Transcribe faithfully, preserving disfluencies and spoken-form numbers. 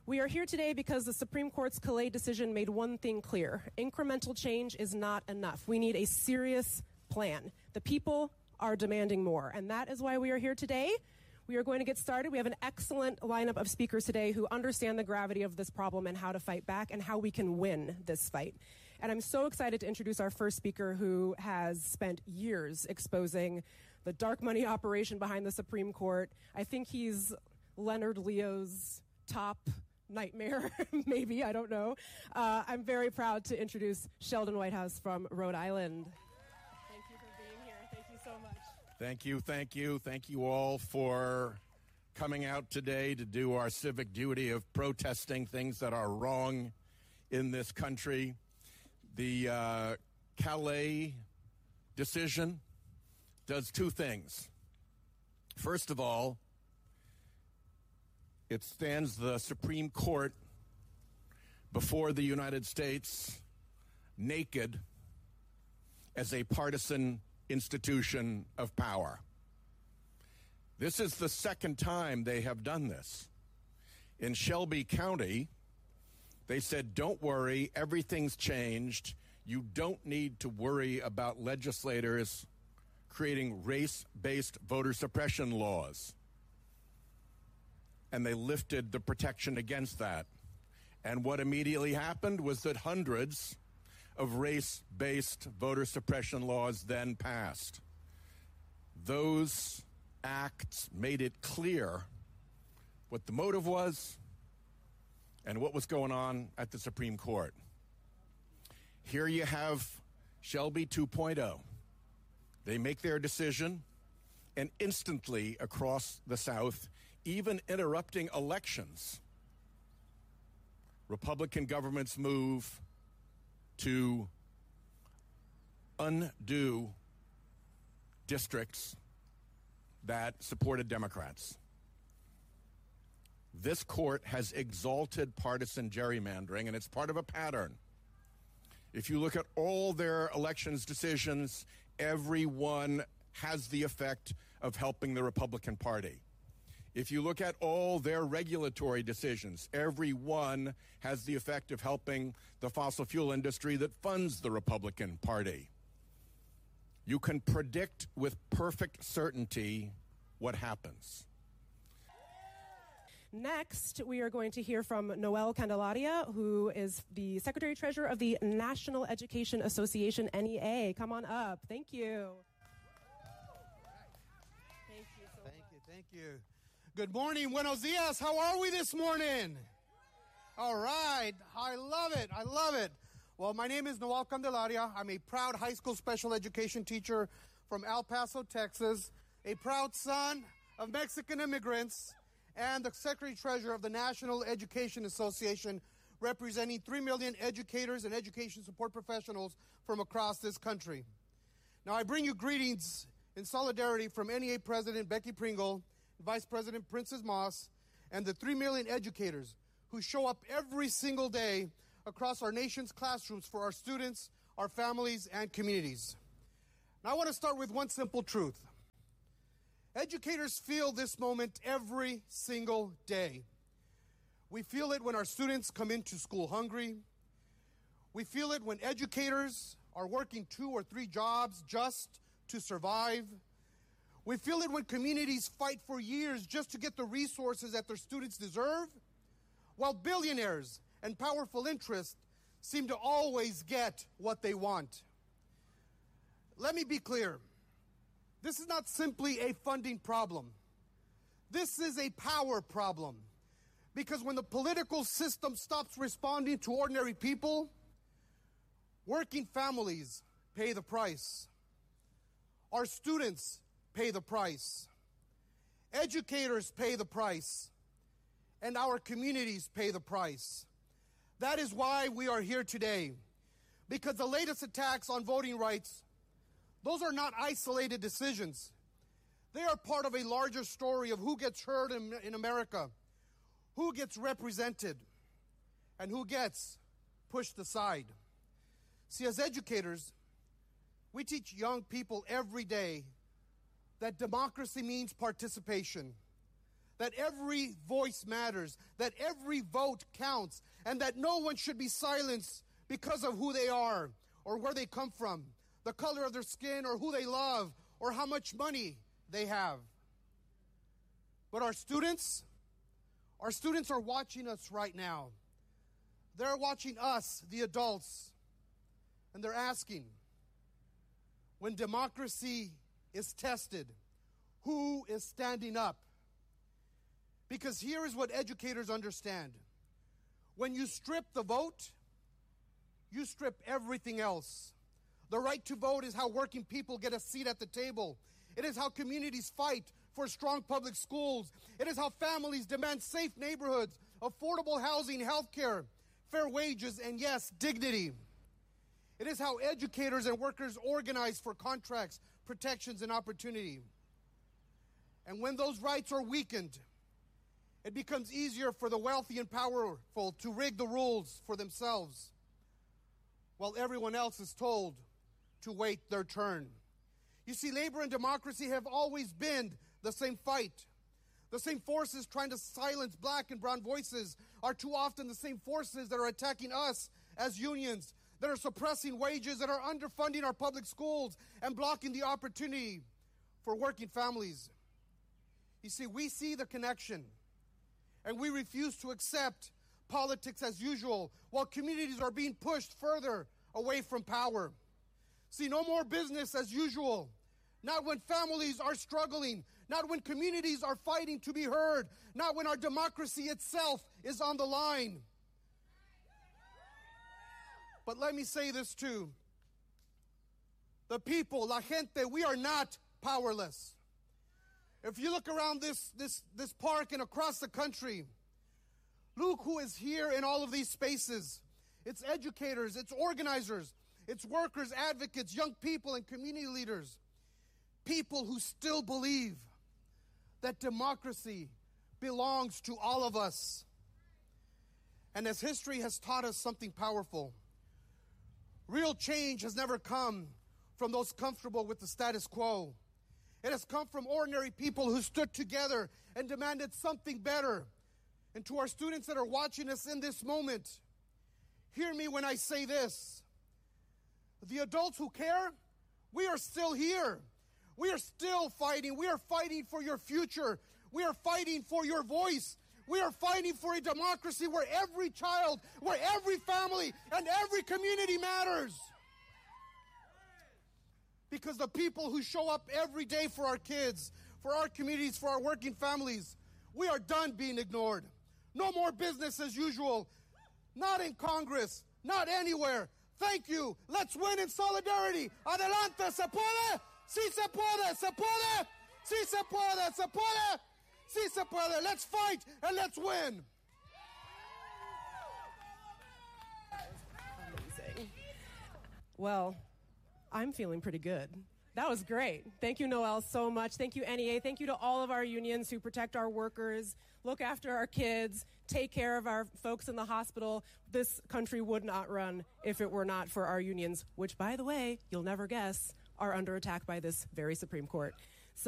We are here today because the Supreme Court's Calais decision made one thing clear. Incremental change is not enough. We need a serious plan. The people are demanding more, and that is why we are here today. We are going to get started. We have an excellent lineup of speakers today who understand the gravity of this problem and how to fight back and how we can win this fight. And I'm so excited to introduce our first speaker, who has spent years exposing the dark money operation behind the Supreme Court. I think he's Leonard Leo's top nightmare, maybe, I don't know. Uh, I'm very proud to introduce Sheldon Whitehouse from Rhode Island. Thank you for being here. Thank you so much. Thank you, thank you, thank you all for coming out today to do our civic duty of protesting things that are wrong in this country. The uh, Calais decision does two things. First of all, it stands the Supreme Court before the United States naked as a partisan institution of power. This is the second time they have done this. In Shelby County, they said, don't worry, everything's changed. You don't need to worry about legislators creating race-based voter suppression laws. And they lifted the protection against that. And what immediately happened was that hundreds of race-based voter suppression laws then passed. Those acts made it clear what the motive was and what was going on at the Supreme Court. Here you have Shelby two point oh. They make their decision, and instantly across the South, even interrupting elections, Republican governments move to undo districts that supported Democrats. This court has exalted partisan gerrymandering, and it's part of a pattern. If you look at all their elections decisions, every one has the effect of helping the Republican Party. If you look at all their regulatory decisions, every one has the effect of helping the fossil fuel industry that funds the Republican Party. You can predict with perfect certainty what happens. Next, we are going to hear from Noel Candelaria, who is the Secretary-Treasurer of the National Education Association, N E A. Come on up. Thank you. Thank you so much. Thank you, thank you. Good morning, buenos dias. How are we this morning? All right. I love it. I love it. Well, my name is Noel Candelaria. I'm a proud high school special education teacher from El Paso, Texas, a proud son of Mexican immigrants, and the Secretary-Treasurer of the National Education Association, representing three million educators and education support professionals from across this country. Now, I bring you greetings in solidarity from N E A President Becky Pringle, Vice President Princess Moss, and the three million educators who show up every single day across our nation's classrooms for our students, our families, and communities. Now, I want to start with one simple truth. Educators feel this moment every single day. We feel it when our students come into school hungry. We feel it when educators are working two or three jobs just to survive. We feel it when communities fight for years just to get the resources that their students deserve, while billionaires and powerful interests seem to always get what they want. Let me be clear. This is not simply a funding problem. This is a power problem. Because when the political system stops responding to ordinary people, working families pay the price. Our students pay the price. Educators pay the price. And our communities pay the price. That is why we are here today. Because the latest attacks on voting rights, those are not isolated decisions. They are part of a larger story of who gets heard in, in America, who gets represented, and who gets pushed aside. See, as educators, we teach young people every day that democracy means participation, that every voice matters, that every vote counts, and that no one should be silenced because of who they are or where they come from, the color of their skin or who they love or how much money they have. But our students, our students are watching us right now. They're watching us, the adults, and they're asking, when democracy is tested, who is standing up? Because here is what educators understand. When you strip the vote, you strip everything else. The right to vote is how working people get a seat at the table. It is how communities fight for strong public schools. It is how families demand safe neighborhoods, affordable housing, health care, fair wages, and yes, dignity. It is how educators and workers organize for contracts, protections, and opportunity. And when those rights are weakened, it becomes easier for the wealthy and powerful to rig the rules for themselves, while everyone else is told to wait their turn. You see, labor and democracy have always been the same fight. The same forces trying to silence black and brown voices are too often the same forces that are attacking us as unions, that are suppressing wages, that are underfunding our public schools and blocking the opportunity for working families. You see, we see the connection, and we refuse to accept politics as usual while communities are being pushed further away from power. See, no more business as usual. Not when families are struggling, not when communities are fighting to be heard, not when our democracy itself is on the line. But let me say this too. The people, la gente, we are not powerless. If you look around this, this, this park and across the country, look who is here in all of these spaces. It's educators, it's organizers, it's workers, advocates, young people, and community leaders. People who still believe that democracy belongs to all of us. And as history has taught us something powerful, real change has never come from those comfortable with the status quo. It has come from ordinary people who stood together and demanded something better. And to our students that are watching us in this moment, hear me when I say this. The adults who care, we are still here. We are still fighting. We are fighting for your future. We are fighting for your voice. We are fighting for a democracy where every child, where every family, and every community matters. Because the people who show up every day for our kids, for our communities, for our working families, we are done being ignored. No more business as usual. Not in Congress, not anywhere. Thank you. Let's win in solidarity. Adelante, se puede. Sí se puede, se puede. Sí se puede, se puede. Sí se puede. Let's fight and let's win. Amazing. Well, I'm feeling pretty good. That was great. Thank you, Noel, so much. Thank you, N E A. Thank you to all of our unions who protect our workers, look after our kids, take care of our folks in the hospital. This country would not run if it were not for our unions, which, by the way, you'll never guess, are under attack by this very Supreme Court.